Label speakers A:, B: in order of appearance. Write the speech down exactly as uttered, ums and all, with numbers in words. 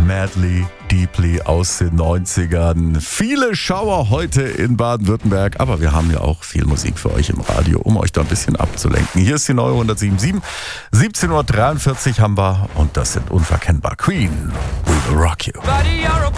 A: Madly, Deeply aus den neunzigern. Viele Schauer heute in Baden-Württemberg, aber wir haben ja auch viel Musik für euch im Radio, um euch da ein bisschen abzulenken. Hier ist die neue hundertsieben Komma sieben. siebzehn Uhr dreiundvierzig haben wir und das sind unverkennbar Queen. We will rock you.